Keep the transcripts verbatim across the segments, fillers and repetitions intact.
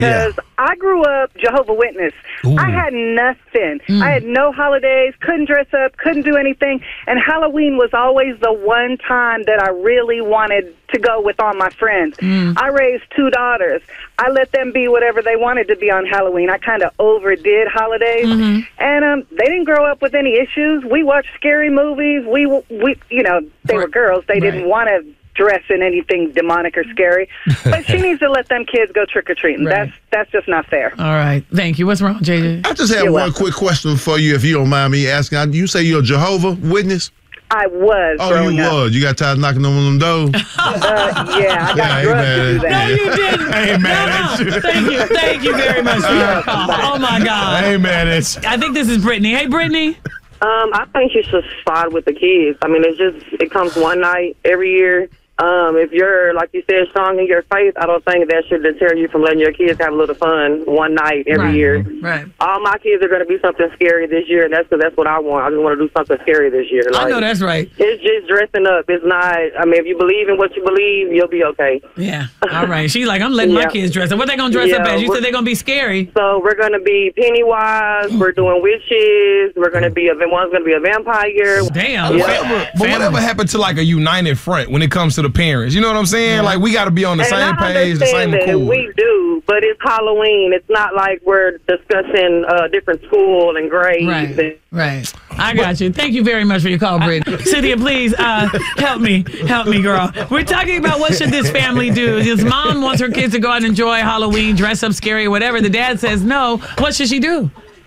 Because Yeah. I grew up Jehovah's Witness. Ooh. I had nothing. Mm. I had no holidays, couldn't dress up, couldn't do anything. And Halloween was always the one time that I really wanted to go with all my friends. Mm. I raised two daughters. I let them be whatever they wanted to be on Halloween. I kind of overdid holidays. Mm-hmm. And um, they didn't grow up with any issues. We watched scary movies. We, we you know, they were girls. They didn't Right. want to dress in anything demonic or scary. But she needs to let them kids go trick-or-treating. Right. That's that's just not fair. All right. Thank you. What's wrong, J J? I just have You're one welcome. quick question for you, if you don't mind me asking. You say you're a Jehovah's Witness? I was Oh, growing you up. was. You got tired of knocking on them doors? Uh, yeah, I got Yeah, drugged to do amen. No, that. you didn't. Hey, man, No, no. Thank you. Thank you very much for your call. Oh, my God. Hey, man, it's... I think this is Brittany. Hey, Brittany. Um, I think you should start with the kids. I mean, it's just, it comes one night every year. Um, if you're, like you said, strong in your faith, I don't think that should deter you from letting your kids have a little fun one night every Right. year. Right. All my kids are going to be something scary this year, and that's because that's what I want. I just want to do something scary this year. I Like, know that's right. It's just dressing up. It's not, I mean, if you believe in what you believe, you'll be okay. Yeah. All right. She's like, I'm letting my Yeah. kids dress up. What they going to dress up Yeah, as? You we're- said they're going to be scary. So we're going to be Pennywise. We're doing witches. We're going to be, a, one's going to be a vampire. Damn. Yeah. Whatever, but whatever happened to like a united front when it comes to the parents? You know what I'm saying? Like we got to be on the And same I page, the same understand that accord. we do, but it's Halloween. It's not like we're discussing uh, different school and grades. Right. And, Right. I got you. Thank you very much for your call, Brittany. Cynthia, please uh, help me. Help me, girl. We're talking about what should this family do. This mom wants her kids to go out and enjoy Halloween, dress up scary, whatever. The dad says no. What should she do?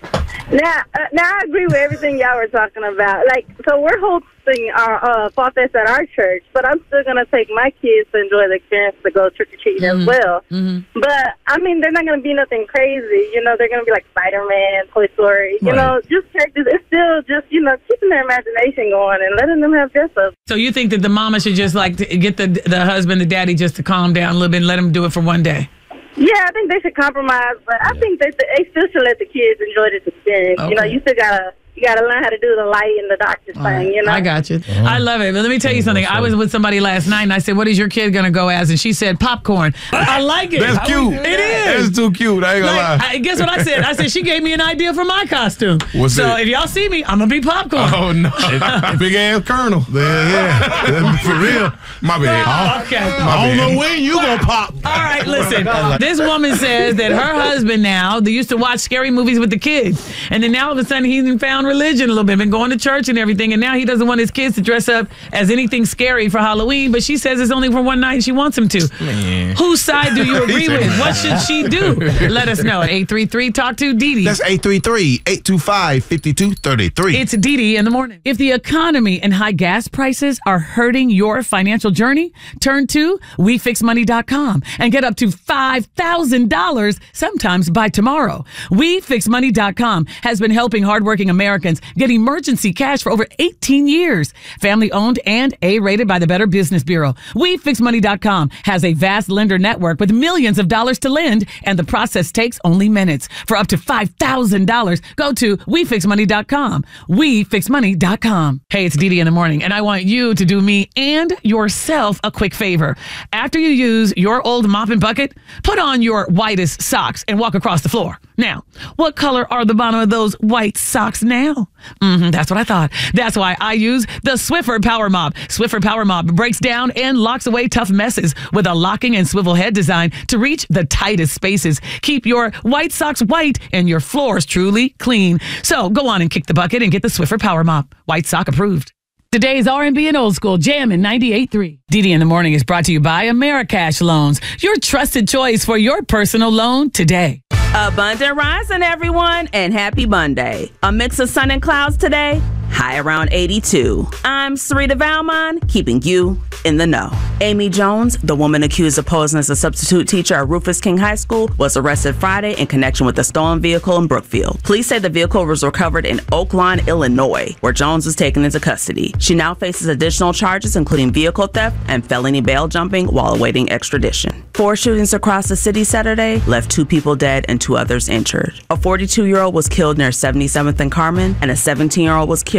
Now, uh, now I agree with everything y'all were talking about. Like, so we're hosting our uh, Fall Fest at our church, but I'm still going to take my kids to enjoy the experience to go trick-or-treating Mm-hmm. as well. Mm-hmm. But, I mean, they're not going to be nothing crazy. You know, they're going to be like Spider-Man, Toy Story. You Right. know, just characters. It's still just, you know, keeping their imagination going and letting them have dress-up. So you think that the mama should just like to get the the husband, the daddy, just to calm down a little bit and let him do it for one day? Yeah, I think they should compromise, but I think that they still should let the kids enjoy this experience. You know, Okay. you still gotta you gotta learn how to do the light and the doctor thing. You know, I got you. I love it. But let me tell you something. I was with somebody last night and I said, what is your kid going to go as? And she said, popcorn. I like it. That's cute. It is. That's too cute. I ain't gonna Like, lie. I, guess what I said? I said, she gave me an idea for my costume. What's so that? if y'all see me, I'm going to be popcorn. Oh no, big ass Colonel. Yeah, yeah. For real. My bad. Okay. I don't know when you gonna pop. All right, listen. This woman says that her husband now, they used to watch scary movies with the kids. And then now all of a sudden he's found religion a little bit, been going to church and everything. And now he doesn't want his kids to dress up as anything scary for Halloween. But she says it's only for one night and she wants him to. Man. Whose side do you agree with? What should she do? Let us know at eight three three talk to Dee Dee. That's eight three three, eight two five, five two three three. It's Dee Dee in the morning. If the economy and high gas prices are hurting your financial journey, turn to we fix money dot com and get up to five thousand dollars sometimes by tomorrow. we fix money dot com has been helping hardworking Americans get emergency cash for over eighteen years. Family owned and A-rated by the Better Business Bureau. we fix money dot com has a vast lender network with millions of dollars to lend, and the process takes only minutes. For up to five thousand dollars, go to we fix money dot com. we fix money dot com. Hey, it's Dee Dee in the morning, and I want you to do me and yourself a quick favor. After you use your old mop and bucket, put on your whitest socks and walk across the floor. Now, what color are the bottom of those white socks now? Mm-hmm, that's what I thought. That's why I use the Swiffer Power Mop. Swiffer Power Mop breaks down and locks away tough messes with a locking and swivel head design to reach the tightest spaces. Keep your white socks white and your floors truly clean. So go on and kick the bucket and get the Swiffer Power Mop. White sock approved. Today's R and B and Old School Jam in ninety-eight point three. Dee Dee in the morning is brought to you by Americash Loans, your trusted choice for your personal loan today. Abundant rising, everyone, and happy Monday. A mix of sun and clouds today, high around eighty-two. I'm Sarita Valmon, keeping you in the know. Amy Jones, the woman accused of posing as a substitute teacher at Rufus King High School, was arrested Friday in connection with a stolen vehicle in Brookfield. Police say the vehicle was recovered in Oak Lawn, Illinois, where Jones was taken into custody. She now faces additional charges, including vehicle theft and felony bail jumping while awaiting extradition. Four shootings across the city Saturday left two people dead and two others injured. A forty-two-year-old was killed near seventy-seventh and Carmen, and a seventeen-year-old was killed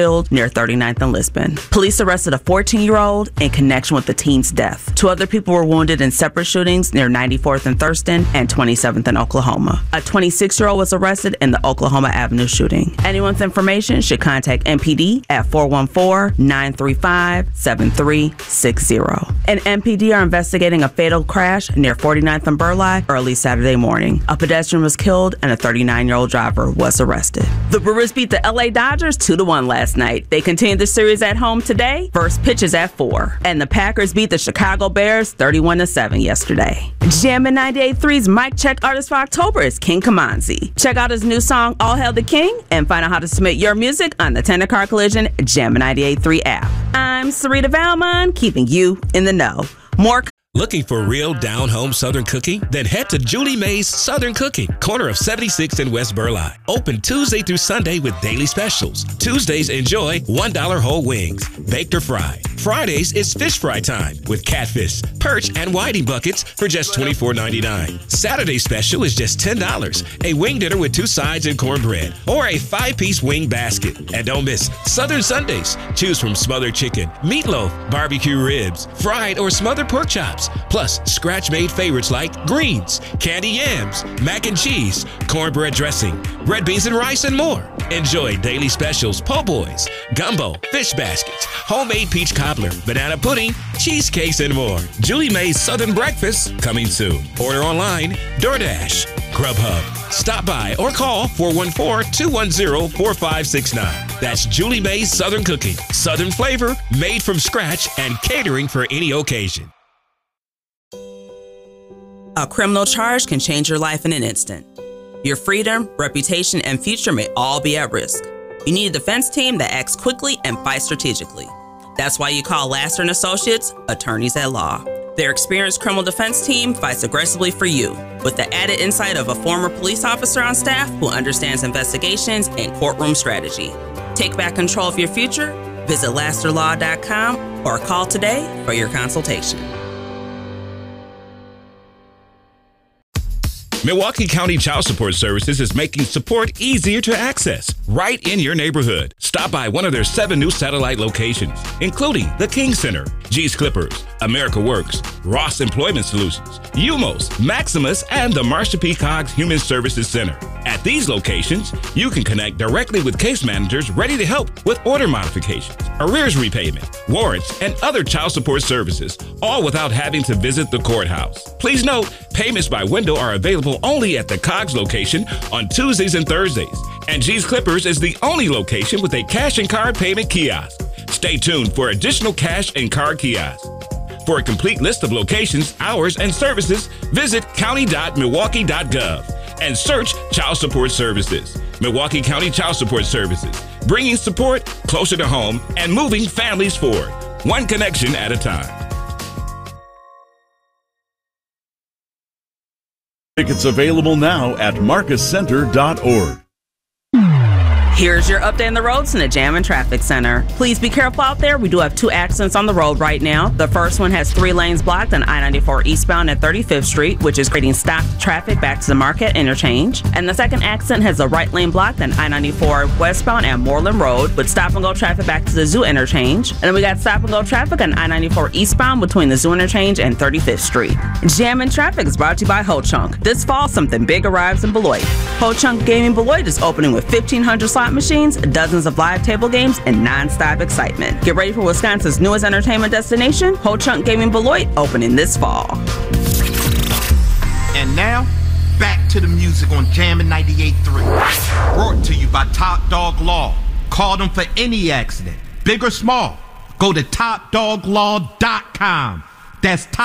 Field near thirty-ninth and Lisbon. Police arrested a fourteen-year-old in connection with the teen's death. Two other people were wounded in separate shootings near ninety-fourth and Thurston and twenty-seventh in Oklahoma. A twenty-six-year-old was arrested in the Oklahoma Avenue shooting. Anyone with information should contact M P D at four one four, nine three five, seven three six zero. And M P D are investigating a fatal crash near forty-ninth and Burleigh early Saturday morning. A pedestrian was killed and a thirty-nine-year-old driver was arrested. The Brewers beat the L A Dodgers two to one last night. They continue the series at home today. First pitch is at four. And the Packers beat the Chicago Bears thirty-one to seven yesterday. Jammin' ninety-eight point three's Mic Check Artist for October is King Kamanzi. Check out his new song, All Hail the King, and find out how to submit your music on the Tender Car Collision Jammin' ninety-eight point three app. I'm Sarita Valmon, keeping you in the know. More Looking for real down-home Southern cooking? Then head to Julie Mae's Southern Cooking, corner of seventy-sixth and West Burleigh. Open Tuesday through Sunday with daily specials. Tuesdays, enjoy one dollar whole wings, baked or fried. Fridays is fish fry time with catfish, perch, and whiting buckets for just twenty-four ninety-nine. Saturday special is just ten dollars, a wing dinner with two sides and cornbread, or a five-piece wing basket. And don't miss Southern Sundays. Choose from smothered chicken, meatloaf, barbecue ribs, fried or smothered pork chops, plus scratch-made favorites like greens, candy yams, mac and cheese, cornbread dressing, red beans and rice, and more. Enjoy daily specials, po' boys, gumbo, fish baskets, homemade peach cobbler, banana pudding, cheesecakes, and more. Julie Mae's Southern Breakfast coming soon. Order online, DoorDash, Grubhub. Stop by or call four one four, two one zero, four five six nine. That's Julie Mae's Southern Cooking. Southern flavor, made from scratch, and catering for any occasion. A criminal charge can change your life in an instant. Your freedom, reputation, and future may all be at risk. You need a defense team that acts quickly and fights strategically. That's why you call Laster and Associates, attorneys at law. Their experienced criminal defense team fights aggressively for you, with the added insight of a former police officer on staff who understands investigations and courtroom strategy. Take back control of your future. Visit laster law dot com or call today for your consultation. Milwaukee County Child Support Services is making support easier to access right in your neighborhood. Stop by one of their seven new satellite locations, including the King Center, G's Clippers, America Works, Ross Employment Solutions, U M O S, Maximus, and the Marsha P. Coggs Human Services Center. At these locations, you can connect directly with case managers ready to help with order modifications, arrears repayment, warrants, and other child support services, all without having to visit the courthouse. Please note, payments by window are available only at the Coggs location on Tuesdays and Thursdays, and G's Clippers is the only location with a cash and card payment kiosk. Stay tuned for additional cash and card kiosks. For a complete list of locations, hours, and services, visit county dot milwaukee dot gov and search Child Support Services. Milwaukee County Child Support Services, bringing support closer to home and moving families forward, one connection at a time. Tickets available now at marcus center dot org. Here's your update on the roads in the Jammin' Traffic Center. Please be careful out there. We do have two accidents on the road right now. The first one has three lanes blocked on I ninety-four eastbound at thirty-fifth Street, which is creating stopped traffic back to the Marquette interchange. And the second accident has a right lane blocked on I ninety-four westbound at Moreland Road, with stop-and-go traffic back to the Zoo interchange. And then we got stop-and-go traffic on I ninety-four eastbound between the Zoo interchange and thirty-fifth Street. Jammin' Traffic is brought to you by Ho Chunk. This fall, something big arrives in Beloit. Ho Chunk Gaming Beloit is opening with fifteen hundred slot machines, dozens of live table games, and non-stop excitement. Get ready for Wisconsin's newest entertainment destination, Ho Chunk Gaming Beloit, opening this fall. And now, back to the music on Jammin' ninety-eight point three. Brought to you by Top Dog Law. Call them for any accident, big or small. Go to top dog law dot com. That's top